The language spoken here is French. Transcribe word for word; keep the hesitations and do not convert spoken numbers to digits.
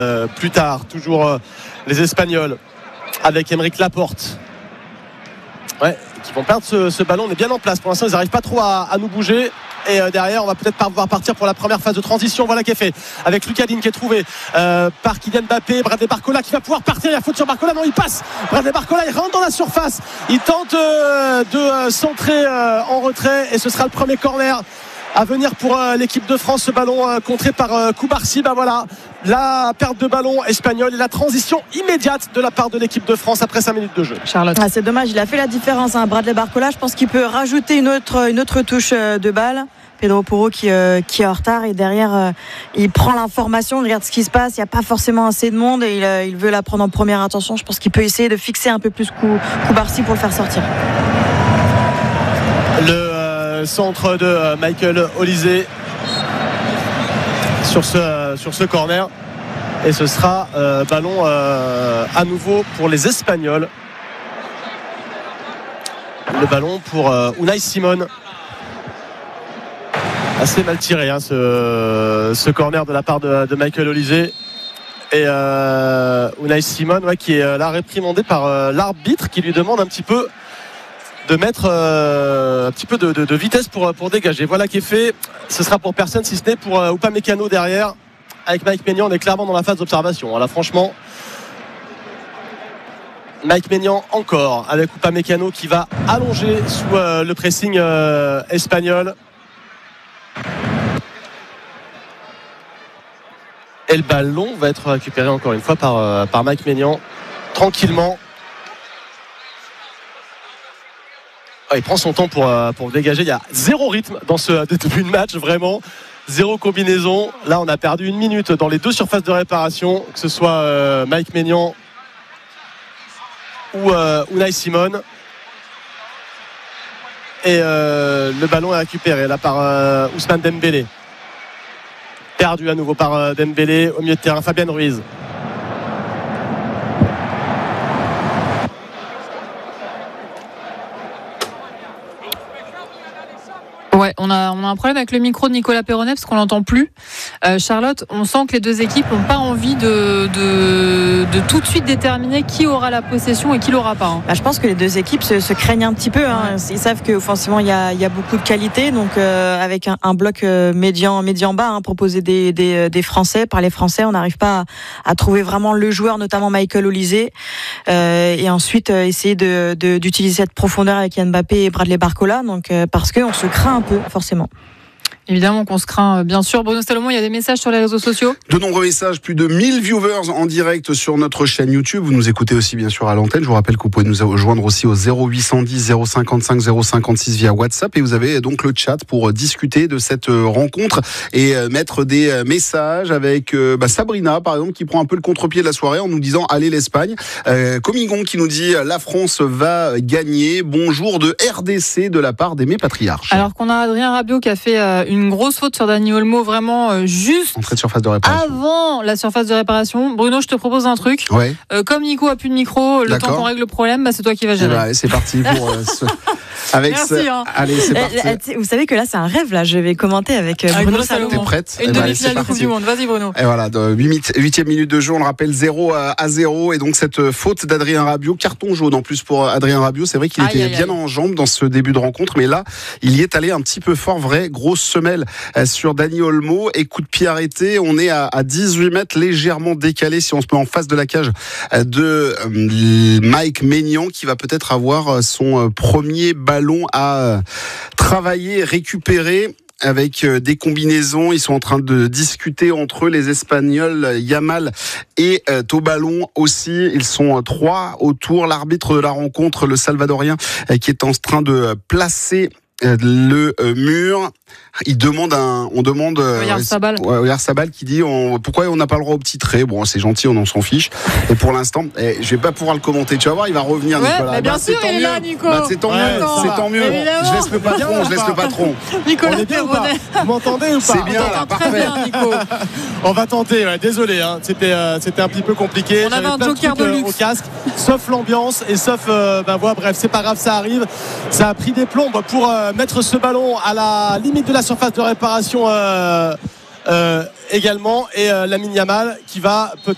euh, plus tard. Toujours euh, les Espagnols avec Aymeric Laporte. Ouais, qui vont perdre ce, ce ballon. On est bien en place. Pour l'instant, ils n'arrivent pas trop à, à nous bouger. Et euh, derrière, on va peut-être pouvoir partir pour la première phase de transition. Voilà qui est fait avec Lucas Digne qui est trouvé euh, par Kylian Mbappé. Bradley Barcola qui va pouvoir partir. Il y a faute sur Barcola. Non, il passe. Bradley Barcola, il rentre dans la surface. Il tente euh, de euh, centrer euh, en retrait. Et ce sera le premier corner à venir pour euh, l'équipe de France. Ce ballon euh, contré par euh, Koubarsi. Ben voilà, la perte de ballon espagnole et la transition immédiate de la part de l'équipe de France après cinq minutes de jeu. Charlotte. Ah, c'est dommage, il a fait la différence, hein, Bradley Barcola. Je pense qu'il peut rajouter une autre, une autre touche de balle. Pedro Porro qui, euh, qui est en retard et derrière euh, il prend l'information, il regarde ce qui se passe, il n'y a pas forcément assez de monde et il, euh, il veut la prendre en première intention. Je pense qu'il peut essayer de fixer un peu plus Koubarsi pour le faire sortir. Le euh, centre de euh, Michael Olise sur ce, euh, sur ce corner et ce sera euh, ballon euh, à nouveau pour les Espagnols. Le ballon pour euh, Unai Simon. Assez mal tiré hein, ce, ce corner de la part de, de Michael Olise et euh, Unai Simon ouais, qui est là réprimandé par euh, l'arbitre qui lui demande un petit peu de mettre euh, un petit peu de, de, de vitesse pour, pour dégager. Voilà qui est fait. Ce sera pour personne si ce n'est pour euh, Upamecano derrière. Avec Mike Maignan, on est clairement dans la phase d'observation. Là franchement, Mike Maignan encore avec Upamecano qui va allonger sous euh, le pressing euh, espagnol. Et le ballon va être récupéré encore une fois par, euh, par Mike Maignan tranquillement. Ah, il prend son temps pour, euh, pour dégager. Il y a zéro rythme dans ce début de match, vraiment zéro combinaison. Là on a perdu une minute dans les deux surfaces de réparation, que ce soit euh, Mike Maignan ou euh, Unai Simon. Et euh, le ballon est récupéré là par euh, Ousmane Dembélé. Perdu à nouveau par euh, Dembélé au milieu de terrain. Fabien Ruiz. Ouais, on a, on a un problème avec le micro de Nicolas Perronnet parce qu'on l'entend plus. Euh, Charlotte, on sent que les deux équipes n'ont pas envie de, de, de tout de suite déterminer qui aura la possession et qui l'aura pas. Hein. Bah, je pense que les deux équipes se, se craignent un petit peu. Hein. Ils savent qu'offensivement, il y a, il y a beaucoup de qualité. Donc, euh, avec un, un bloc euh, médian, médian bas, hein, proposé des, des, des Français, par les Français, on n'arrive pas à, à trouver vraiment le joueur, notamment Michael Olise. Euh, et ensuite, euh, essayer de, de, d'utiliser cette profondeur avec Yann Mbappé et Bradley Barcola. Donc, euh, parce qu'on se craint un peu, forcément. Évidemment qu'on se craint, bien sûr. Bruno Salomon, il y a des messages sur les réseaux sociaux. De nombreux messages, plus de mille viewers en direct sur notre chaîne YouTube. Vous nous écoutez aussi bien sûr à l'antenne. Je vous rappelle que vous pouvez nous joindre aussi au zéro huit cent dix zéro cinquante-cinq zéro cinquante-six via WhatsApp. Et vous avez donc le chat pour discuter de cette rencontre et mettre des messages avec bah, Sabrina, par exemple, qui prend un peu le contre-pied de la soirée en nous disant « Allez l'Espagne euh, ». Comigon qui nous dit « La France va gagner ». Bonjour de R D C de la part d'Aimé Patriarche. Alors qu'on a Adrien Rabiot qui a fait euh, une grosse faute sur Dani Olmo, vraiment euh, juste entrée de surface de réparation. Avant la surface de réparation. Bruno, je te propose un truc. Ouais. Euh, comme Nico a plus de micro, le D'accord. temps qu'on règle le problème, bah, c'est toi qui vas gérer. Eh ben, allez, c'est parti pour euh, ce... avec Merci, ce... hein. Allez, c'est parti. Vous savez que là, c'est un rêve. Là, je vais commenter avec, avec Bruno Bruno Salomon. Salomon. T'es prête? Une Eh ben, demi-finale allez, de Coupe du Monde. Vas-y, Bruno. Et voilà, huitième minute de jeu, on le rappelle zéro à zéro. Et donc, cette faute d'Adrien Rabiot, carton jaune en plus pour Adrien Rabiot. C'est vrai qu'il aïe, était aïe, bien aïe. en jambes dans ce début de rencontre. Mais là, il y est allé un petit peu fort, vrai. Grosse semelle sur Dani Olmo. Et coup de pied arrêté. On est à, à dix-huit mètres, légèrement décalé si on se met en face de la cage de Mike Maignan, qui va peut-être avoir son premier ballon à travailler, récupérer. Avec des combinaisons, ils sont en train de discuter entre eux, les Espagnols, Yamal et euh, Tobalon aussi. Ils sont trois autour. L'arbitre de la rencontre, le Salvadorien, euh, qui est en train de placer euh, le euh, mur. Il demande un, on demande Oyarzabal euh, Oyarzabal qui dit on, pourquoi on n'a pas le droit au petit trait. Bon, c'est gentil, on en s'en fiche. Et pour l'instant, eh, je vais pas pouvoir le commenter. Tu vas voir, il va revenir, Ouais, Nicolas. mais bien bah, sûr, c'est tant il est mieux. là, Nico. Bah, c'est tant Ouais, mieux, ça c'est va. tant mieux. Évidemment. Je laisse le patron, je laisse le patron. Nicolas On est bien ou pas? Perronnet. Vous m'entendez ou pas? C'est bien, On là, t'entend très parfait. bien, Nico. On va tenter, ouais, désolé, hein. c'était, euh, c'était un petit peu compliqué. On avait J'avais un plein joker trucs, de euh, luxe. au casque, sauf l'ambiance et sauf, euh, ben voilà, bref, c'est pas grave, ça arrive. Ça a pris des plombes pour euh, mettre ce ballon à la limite de la surface de réparation euh, euh, également. Et euh, Lamine Yamal qui va peut-être